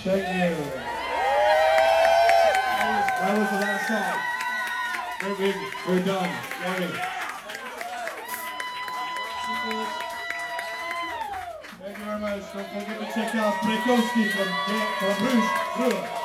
Thank you. That was the last song. We're done. Morning. Thank you very much. Don't forget to check out Brekowski from Bruges.